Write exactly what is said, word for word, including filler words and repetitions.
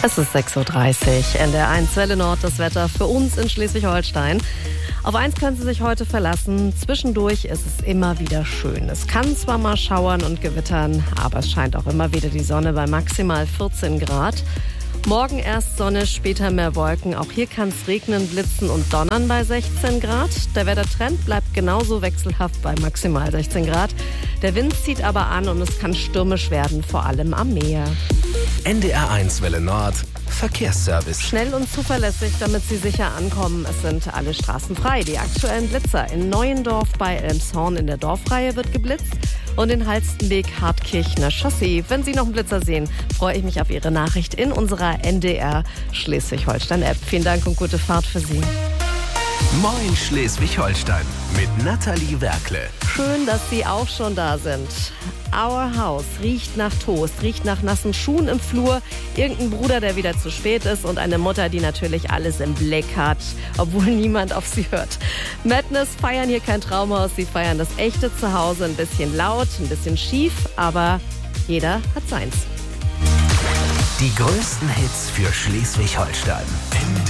Es ist sechs Uhr dreißig, N D R eins Welle Nord, das Wetter für uns in Schleswig-Holstein. Auf eins können Sie sich heute verlassen, zwischendurch ist es immer wieder schön. Es kann zwar mal schauern und gewittern, aber es scheint auch immer wieder die Sonne bei maximal vierzehn Grad. Morgen erst Sonne, später mehr Wolken. Auch hier kann es regnen, blitzen und donnern bei sechzehn Grad. Der Wettertrend bleibt genauso wechselhaft bei maximal sechzehn Grad. Der Wind zieht aber an und es kann stürmisch werden, vor allem am Meer. N D R eins Welle Nord, Verkehrsservice. Schnell und zuverlässig, damit Sie sicher ankommen. Es sind alle Straßen frei. Die aktuellen Blitzer in Neuendorf bei Elmshorn in der Dorfreihe wird geblitzt und in Halstenbek Hartkirchner Chaussee. Wenn Sie noch einen Blitzer sehen, freue ich mich auf Ihre Nachricht in unserer N D R Schleswig-Holstein-App. Vielen Dank und gute Fahrt für Sie. Moin Schleswig-Holstein mit Nathalie Werkle. Schön, dass Sie auch schon da sind. Our House riecht nach Toast, riecht nach nassen Schuhen im Flur, irgendein Bruder, der wieder zu spät ist und eine Mutter, die natürlich alles im Blick hat, obwohl niemand auf sie hört. Madness feiern hier kein Traumhaus, sie feiern das echte Zuhause, ein bisschen laut, ein bisschen schief, aber jeder hat seins. Die größten Hits für Schleswig-Holstein.